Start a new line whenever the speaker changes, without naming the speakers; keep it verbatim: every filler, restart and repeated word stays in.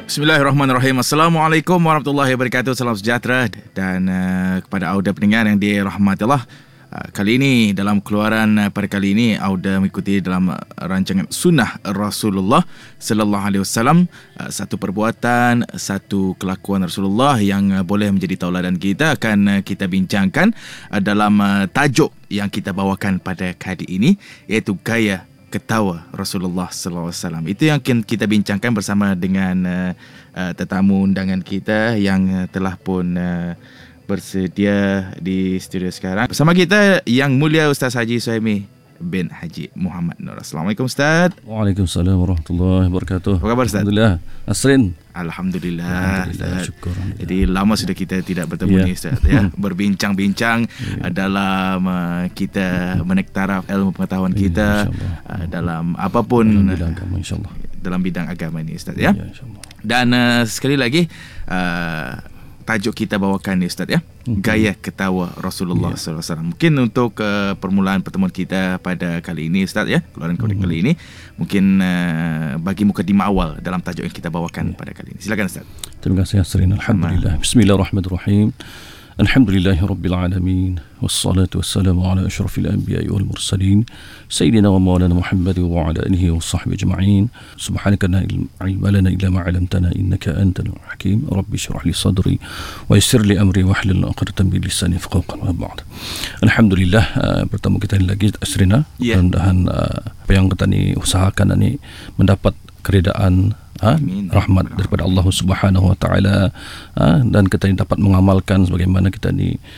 Bismillahirrahmanirrahim. Assalamualaikum warahmatullahi wabarakatuh. Salam sejahtera dan uh, kepada auda pendengar yang dirahmati Allah. Uh, kali ini dalam keluaran uh, pada kali ini auda mengikuti dalam uh, rancangan Sunnah Rasulullah sallallahu alaihi wasallam, uh, satu perbuatan, satu kelakuan Rasulullah yang uh, boleh menjadi tauladan kita akan uh, kita bincangkan uh, dalam uh, tajuk yang kita bawakan pada kali ini, iaitu gaya ketawa Rasulullah sallallahu alaihi wasallam. Itu yang kita bincangkan bersama dengan uh, uh, tetamu undangan kita yang uh, telah pun uh, bersedia di studio sekarang. Bersama kita Yang Mulia Ustaz Haji Suhaimi bin Haji Muhammad Nur. Assalamualaikum Ustaz.
Waalaikumsalam warahmatullahi wabarakatuh.
Apa khabar Ustaz?
Alhamdulillah. Asrin.
Alhamdulillah.
Alhamdulillah. Syukur.
Jadi lama sudah kita tidak bertemu
ya.
ni Ustaz, ya. Berbincang-bincang
ya.
dalam uh, kita menaik taraf ilmu pengetahuan
ya,
kita uh, dalam apapun
dalam bidang agama, insyaAllah.
Dalam bidang agama ini Ustaz, ya.
ya
Dan uh, sekali lagi uh, tajuk kita bawakan ni Ustaz, ya. Mm-hmm. Gaya ketawa Rasulullah yeah. sallallahu alaihi wasallam. Mungkin untuk uh, permulaan pertemuan kita pada kali ini Ustaz, ya, keluaran mm-hmm. kali ini, mungkin uh, bagi mukadimah awal dalam tajuk yang kita bawakan yeah. pada kali ini. Silakan Ustaz.
Terima kasih Asrin. Alhamdulillah. Bismillahirrahmanirrahim. Alhamdulillahi Rabbil Alamin. Wassalatu wassalamu ala ashrafil anbiya'i wal mursalin Sayyidina wa maulana Muhammad wa ala alihi wa sahbihi ajma'in. Subhanaka la ilma lana illa ma 'allamtana innaka antal hakim. Rabbi shrah li sadri wa yassir li amri wahlul 'uqdatam min lisani yafqahu qawli. Ba'd. Alhamdulillah, uh, bertemu kita lagi Asrina. Yeah. Mudah-mudahan uh, apa yang kita ni usahakan ni mendapat keridaan, Ha, rahmat daripada Allah Subhanahu Wa Taala, ha, dan kita ni dapat mengamalkan sebagaimana kita ni